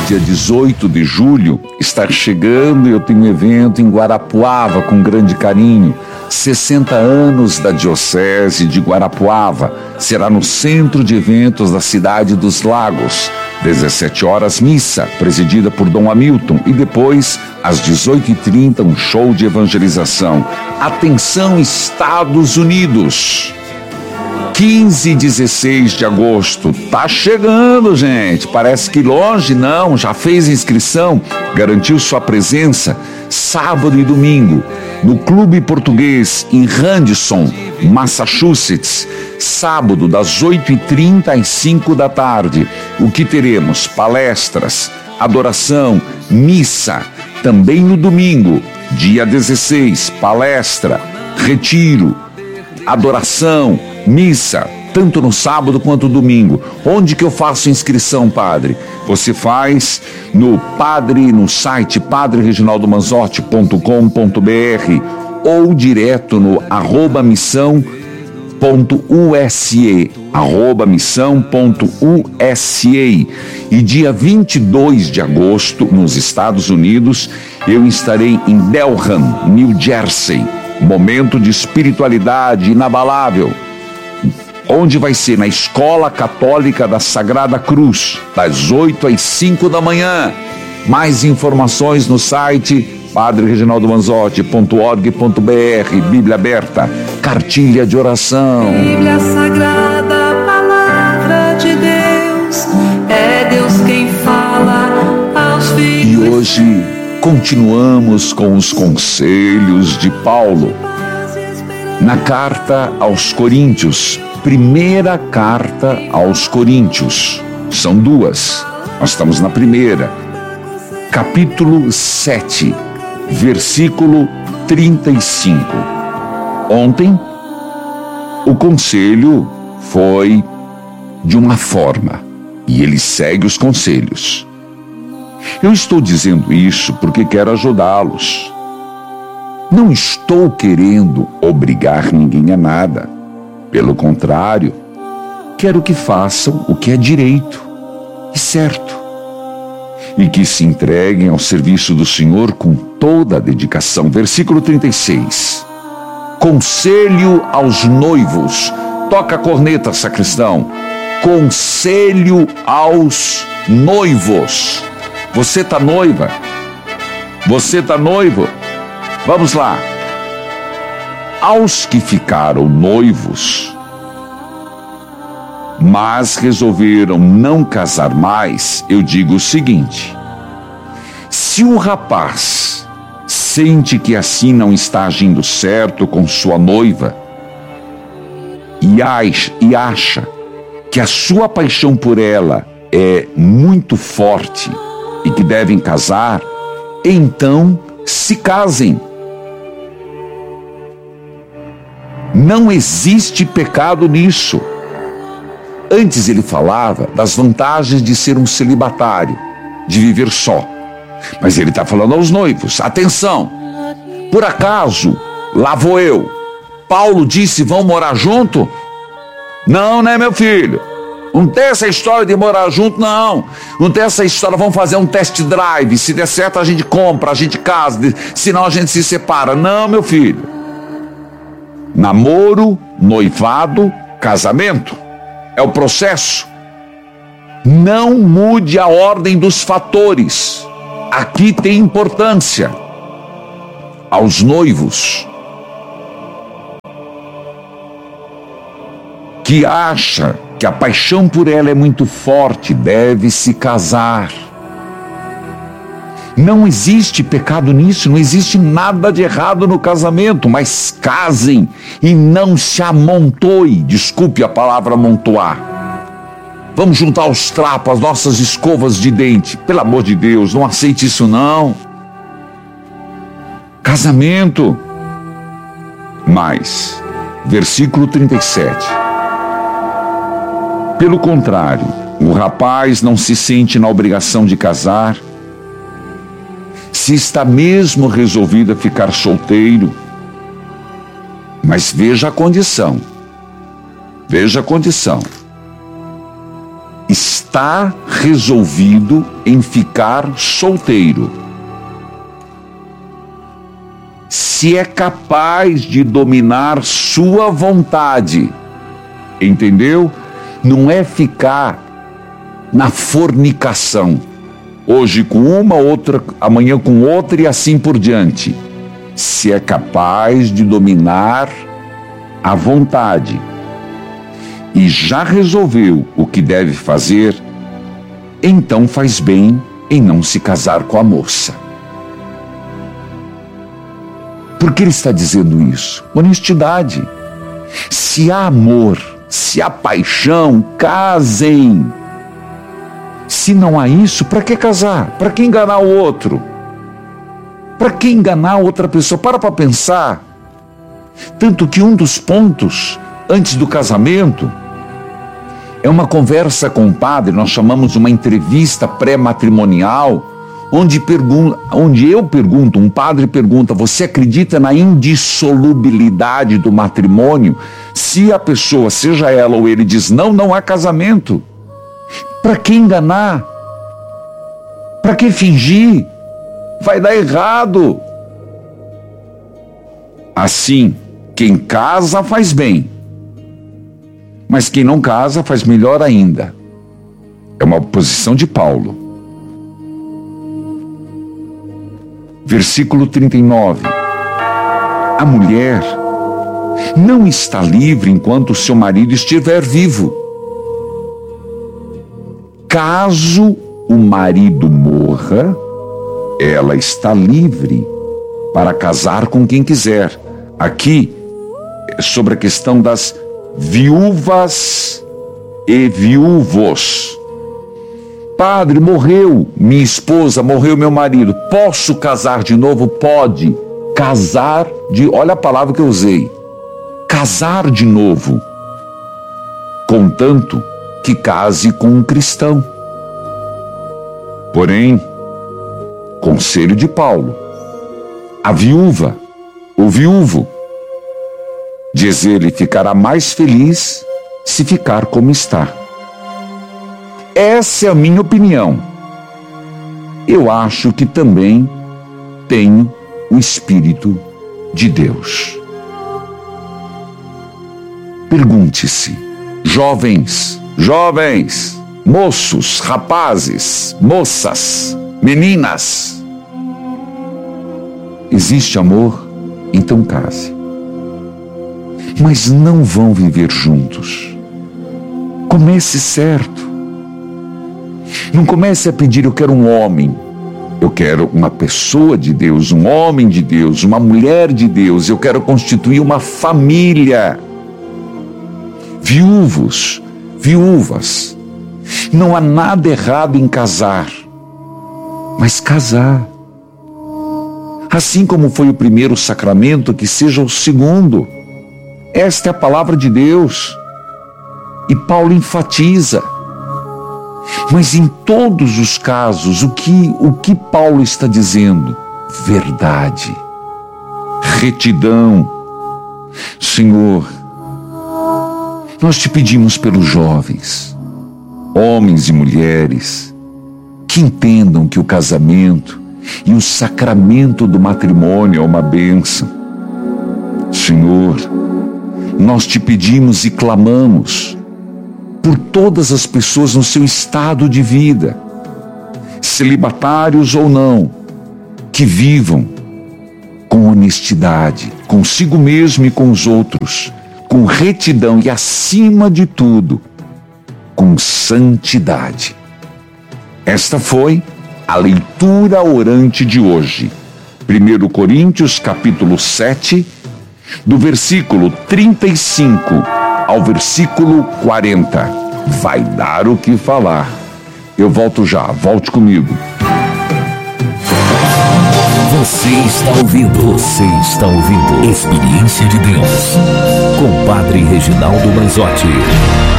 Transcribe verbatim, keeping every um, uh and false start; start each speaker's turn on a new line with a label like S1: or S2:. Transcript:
S1: dia dezoito de julho, está chegando e eu tenho um evento em Guarapuava com grande carinho. sessenta anos da Diocese de Guarapuava. Será no Centro de Eventos da Cidade dos Lagos. dezessete horas, missa, presidida por Dom Hamilton. E depois, às dezoito e trinta, um show de evangelização. Atenção, Estados Unidos! quinze e dezesseis de agosto, tá chegando, gente. Parece que longe, não, já fez inscrição, garantiu sua presença. Sábado e domingo, no Clube Português, em Radisson, Massachusetts. Sábado, das oito e trinta às cinco da tarde. O que teremos? Palestras, adoração, missa. Também no domingo, dia dezesseis, palestra, retiro, adoração, missa, tanto no sábado quanto no domingo. Onde que eu faço inscrição, padre? Você faz no padre, no site padre reginaldo manzotti ponto com ponto br ou direto no arroba missão ponto use, arroba missão ponto use. E dia vinte e dois de agosto, nos Estados Unidos, eu estarei em Delran, New Jersey. Momento de espiritualidade inabalável. Onde vai ser? Na Escola Católica da Sagrada Cruz, das oito às cinco da manhã. Mais informações no site padre reginaldo manzotti ponto org ponto br. Bíblia aberta, cartilha de oração.
S2: Bíblia Sagrada, Palavra de Deus, é Deus quem fala aos filhos.
S1: E hoje continuamos com os conselhos de Paulo. Na carta aos Coríntios, primeira carta aos Coríntios, são duas, nós estamos na primeira, capítulo sete, versículo trinta e cinco. Ontem, o conselho foi de uma forma, e ele segue os conselhos. Eu estou dizendo isso porque quero ajudá-los. Não estou querendo obrigar ninguém a nada. Pelo contrário, quero que façam o que é direito e certo. E que se entreguem ao serviço do Senhor com toda a dedicação. Versículo trinta e seis. Conselho aos noivos. Toca a corneta, sacristão. Conselho aos noivos. Você está noiva? Você está noivo? Vamos lá. Aos que ficaram noivos, mas resolveram não casar mais, eu digo o seguinte: se o rapaz sente que assim não está agindo certo com sua noiva e acha, e acha que a sua paixão por ela é muito forte e que devem casar, então se casem. Não existe pecado nisso. Antes ele falava das vantagens de ser um celibatário, de viver só. Mas ele está falando aos noivos: atenção, por acaso, lá vou eu. Paulo disse: vão morar junto? Não, né, meu filho? Não tem essa história de morar junto, não. Não tem essa história, vamos fazer um test drive. Se der certo, a gente compra, a gente casa, senão a gente se separa. Não, meu filho. Namoro, noivado, casamento. É o processo. Não mude a ordem dos fatores. Aqui tem importância. Aos noivos que acha que a paixão por ela é muito forte, deve se casar. Não existe pecado nisso, não existe nada de errado no casamento, mas casem e não se amontoe, desculpe a palavra amontoar. Vamos juntar os trapos, as nossas escovas de dente. Pelo amor de Deus, não aceite isso não. Casamento. Mas, versículo trinta e sete. Pelo contrário, o rapaz não se sente na obrigação de casar, se está mesmo resolvido a ficar solteiro. Mas veja a condição. Veja a condição. está resolvido em ficar solteiro, se é capaz de dominar sua vontade, entendeu? Não é ficar na fornicação, hoje com uma, outra, amanhã com outra e assim por diante. Se é capaz de dominar a vontade e já resolveu o que deve fazer, então faz bem em não se casar com a moça. Por que ele está dizendo isso? Honestidade. Se há amor, se há paixão, casem. Se não há isso, para que casar? Para que enganar o outro? Para que enganar outra pessoa? Para para pensar. Tanto que um dos pontos antes do casamento é uma conversa com o padre, nós chamamos uma entrevista pré-matrimonial, onde, pergun- onde eu pergunto, um padre pergunta: você acredita na indissolubilidade do matrimônio? Se a pessoa, seja ela ou ele, diz não, não há casamento. Para que enganar? Para que fingir? Vai dar errado. Assim, quem casa faz bem, mas quem não casa faz melhor ainda. É uma posição de Paulo. Versículo trinta e nove. A mulher não está livre enquanto o seu marido estiver vivo. Caso o marido morra, ela está livre para casar com quem quiser. Aqui, sobre a questão das viúvas e viúvos. Padre, morreu minha esposa, morreu meu marido. Posso casar de novo? Pode. Casar de... Olha a palavra que eu usei. Casar de novo. Contanto que case com um cristão. Porém, conselho de Paulo: a viúva, o viúvo, diz ele, ficará mais feliz se ficar como está. Essa é a minha opinião. Eu acho que também tenho o Espírito de Deus. Pergunte-se, jovens, jovens, moços, rapazes, moças, meninas: existe amor? Então case. Mas não vão viver juntos. Comece certo. Não comece a pedir: eu quero um homem, eu quero uma pessoa de Deus, um homem de Deus, uma mulher de Deus, eu quero constituir uma família. Viúvos, viúvas, não há nada errado em casar, mas casar. Assim como foi o primeiro sacramento, que seja o segundo. Esta é a palavra de Deus. E Paulo enfatiza. Mas em todos os casos, o que, o que Paulo está dizendo? Verdade. Retidão. Senhor, nós te pedimos pelos jovens, homens e mulheres, que entendam que o casamento e o sacramento do matrimônio é uma bênção. Senhor, nós te pedimos e clamamos por todas as pessoas no seu estado de vida, celibatários ou não, que vivam com honestidade, consigo mesmo e com os outros, com retidão e, acima de tudo, com santidade. Esta foi a leitura orante de hoje. primeira Coríntios, capítulo sete, do versículo trinta e cinco ao versículo quarenta. Vai dar o que falar. Eu volto já, volte comigo.
S3: Você está ouvindo, você está ouvindo Experiência de Deus com Padre Reginaldo Manzotti.